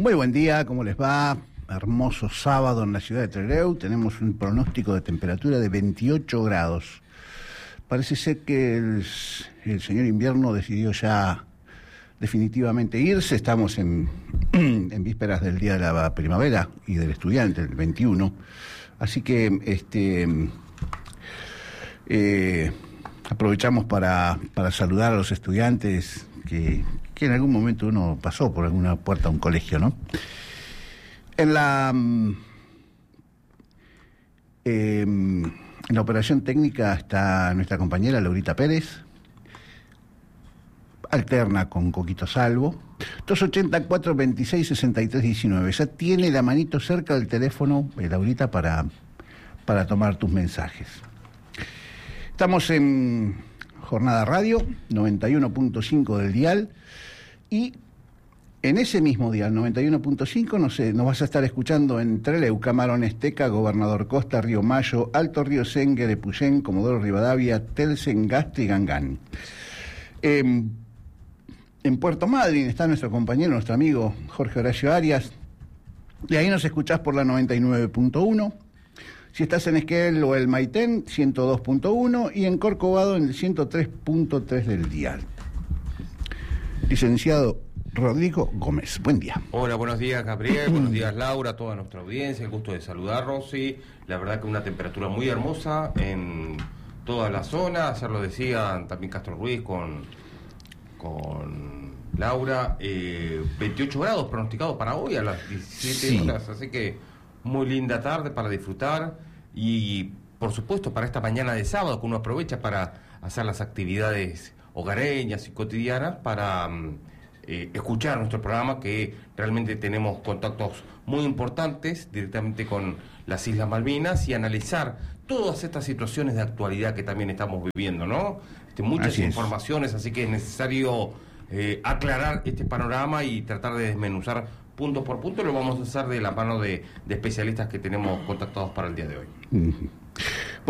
Muy buen día, ¿cómo les va? Hermoso sábado en la ciudad de Trelew. Tenemos un pronóstico de temperatura de 28 grados. Parece ser que el señor invierno decidió ya definitivamente irse. Estamos en vísperas del Día de la Primavera y del Estudiante, el 21. Así que aprovechamos para saludar a los estudiantes que en algún momento uno pasó por alguna puerta de un colegio, ¿no? En la operación técnica está nuestra compañera Laurita Pérez, alterna con Coquito Salvo. 284 26 63 19. Ya tiene la manito cerca del teléfono, Laurita, para tomar tus mensajes. Estamos en Jornada Radio, 91.5 del dial, y en ese mismo dial, 91.5, nos vas a estar escuchando en Trelew, Camarones, Teca, Gobernador Costa, Río Mayo, Alto Río Sengue, Epuyén, Comodoro Rivadavia, Telsen, Gastre y Gangán. En Puerto Madryn está nuestro compañero, nuestro amigo Jorge Horacio Arias, y ahí nos escuchás por la 99.1. Si estás en Esquel o el Maitén, 102.1, y en Corcovado en el 103.3 del dial. Licenciado Rodrigo Gómez, buen día. Hola, buenos días Gabriel, buenos días Laura, toda nuestra audiencia, el gusto de saludarlos. Sí, la verdad que una temperatura muy hermosa en toda la zona. Ayer lo decían también Castro Ruiz con Laura, 28 grados pronosticados para hoy a las 17 horas, así que muy linda tarde para disfrutar y por supuesto para esta mañana de sábado que uno aprovecha para hacer las actividades hogareñas y cotidianas para escuchar nuestro programa, que realmente tenemos contactos muy importantes directamente con las Islas Malvinas y analizar todas estas situaciones de actualidad que también estamos viviendo, ¿no? Muchas informaciones, así que es necesario aclarar este panorama y tratar de desmenuzar punto por punto. Lo vamos a hacer de la mano de especialistas que tenemos contactados para el día de hoy.